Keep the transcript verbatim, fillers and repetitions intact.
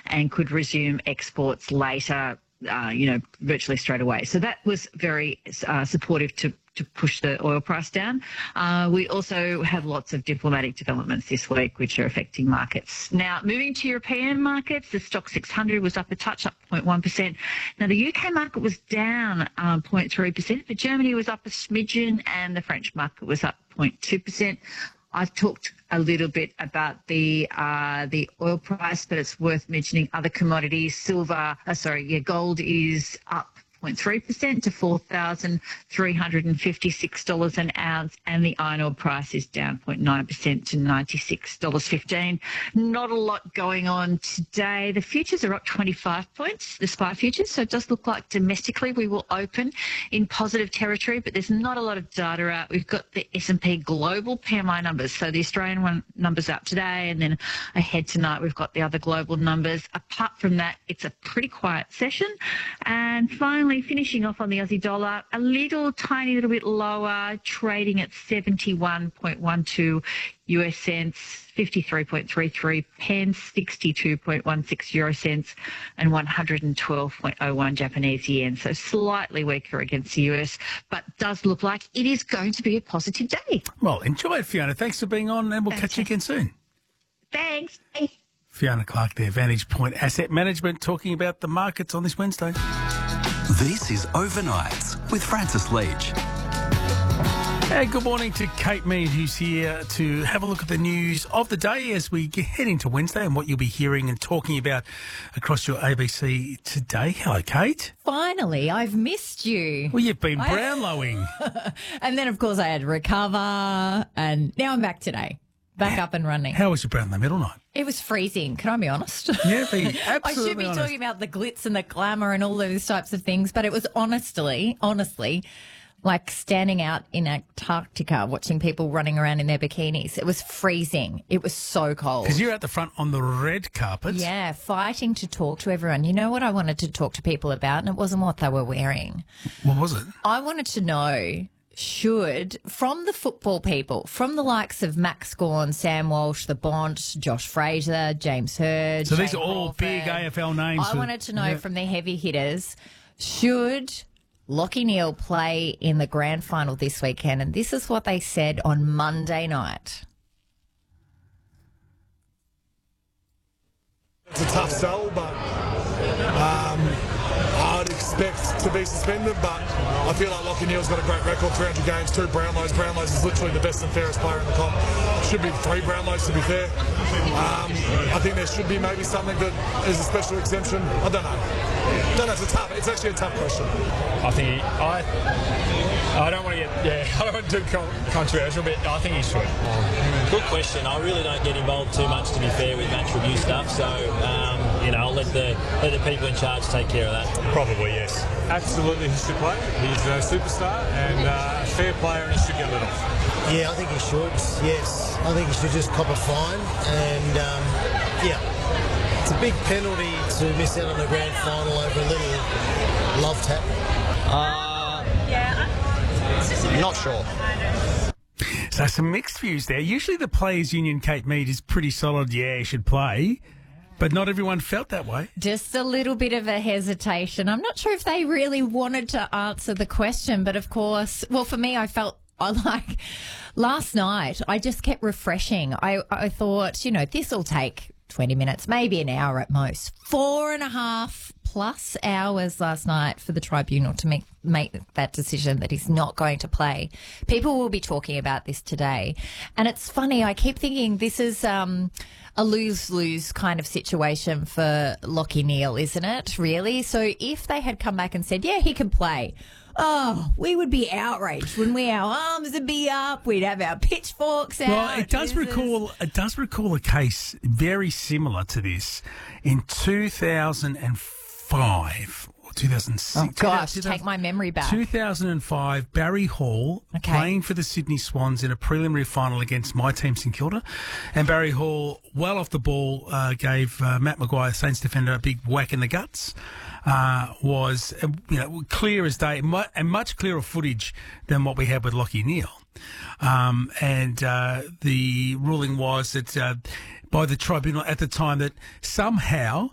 and could resume exports later, uh, you know, virtually straight away. So that was very uh, supportive to to push the oil price down. Uh, we also have lots of diplomatic developments this week which are affecting markets. Now, moving to European markets, the Stock six hundred was up a touch, up zero point one percent. Now, the U K market was down um, zero point three percent, but Germany was up a smidgen and the French market was up zero point two percent. I've talked a little bit about the uh, the oil price, but it's worth mentioning other commodities. Silver, uh, sorry, yeah, gold is up zero point three percent to four thousand three hundred fifty-six dollars an ounce, and the iron ore price is down zero point nine percent to ninety-six dollars fifteen. Not a lot going on today. The futures are up twenty-five points, the S P I futures, so it does look like domestically we will open in positive territory, but there's not a lot of data out. We've got the S and P global P M I numbers, so the Australian one numbers out today, and then ahead tonight we've got the other global numbers. Apart from that, it's a pretty quiet session. And finally, finishing off on the Aussie dollar, a little tiny little bit lower, trading at seventy-one point one two U S cents, fifty-three point three three pence, sixty-two point one six euro cents, and one hundred twelve point oh one Japanese yen. So slightly weaker against the U S, but does look like it is going to be a positive day. Well, enjoy it, Fiona. Thanks for being on, and we'll Thanks. catch you again soon. Thanks. Bye. Fiona Clark there, Vantage Point Asset Management, talking about the markets on this Wednesday. This is Overnights with Francis Leach. Hey, good morning to Kate Mead, who's here to have a look at the news of the day as we get, head into Wednesday and what you'll be hearing and talking about across your A B C today. Hello, Kate. Finally, I've missed you. Well, you've been I- Brownlowing. And then, of course, I had to recover, and now I'm back today. Back up and running. How was your Brownlow middle night? It was freezing. Can I be honest? Yeah, be absolutely I should be honest. talking about the glitz and the glamour and all those types of things, but it was honestly, honestly, like standing out in Antarctica watching people running around in their bikinis. It was freezing. It was so cold. Because you're at the front on the red carpet. Yeah, fighting to talk to everyone. You know what I wanted to talk to people about, and it wasn't what they were wearing. What was it? I wanted to know, should, from the football people, from the likes of Max Gawn, Sam Walsh, The Bont, Josh Fraser, James Hird. So these Shane are all Crawford, big A F L names. I that- wanted to know yeah. from the heavy hitters, should Lachie Neale play in the grand final this weekend? And this is what they said on Monday night. It's a tough sell, but um, I'd expect to be suspended, but I feel like Lachie Neale's got a great record, three hundred games, two Brownlows. Brownlows is literally the best and fairest player in the comp. Should be three Brownlows, to be fair. Um, I think there should be maybe something that is a special exemption. I don't know. don't know, it's a tough, it's actually a tough question. I think he, I, I don't want to get, yeah, I don't want to do con- controversial, but I think he should. Good question. I really don't get involved too much, to be fair, with match review stuff. So, um, you know, I'll let the let the people in charge take care of that. Probably, yes. Absolutely, he should play. He's a superstar and uh, a fair player, and he should get let off. Yeah, I think he should. Yes, I think he should just cop a fine, and um, yeah, it's a big penalty to miss out on the grand final over a little love tap. Uh, yeah, not sure. So some mixed views there. Usually the Players Union, Kate Mead, is pretty solid. Yeah, he should play. But not everyone felt that way. Just a little bit of a hesitation. I'm not sure if they really wanted to answer the question, but of course, well, for me, I felt I like last night, I just kept refreshing. I, I thought, you know, this will take twenty minutes, maybe an hour at most. Four and a half plus hours last night for the tribunal to make, make that decision that he's not going to play. People will be talking about this today. And it's funny, I keep thinking this is um, a lose-lose kind of situation for Lachie Neale, isn't it, really? So if they had come back and said, yeah, he can play, oh, we would be outraged, wouldn't we? Our arms would be up. We'd have our pitchforks out. Well, it does This is- recall it does recall a case very similar to this in two thousand five or two thousand six. Oh, gosh, two thousand take my memory back. two thousand five, Barry Hall Okay. playing for the Sydney Swans in a preliminary final against my team, St Kilda. And Barry Hall, well off the ball, uh, gave uh, Matt Maguire, Saints defender, a big whack in the guts. Uh, was, uh, you know, clear as day, mu- and much clearer footage than what we had with Lachie Neale. Um, and uh, the ruling was that uh, by the tribunal at the time that somehow